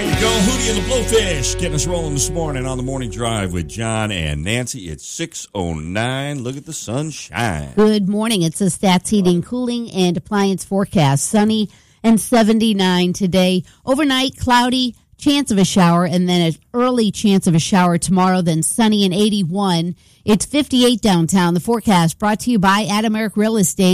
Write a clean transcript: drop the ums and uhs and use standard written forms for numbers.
Go Hootie and the Blowfish getting us rolling this morning on the Morning Drive with John and Nancy. It's 6:09. Look at the sunshine. Good morning. It's a Stats Heating, Cooling, and Appliance forecast. Sunny and 79 today. Overnight, cloudy, chance of a shower, and then an early chance of a shower tomorrow, then sunny and 81. It's 58 downtown. The forecast brought to you by Adameric Real Estate.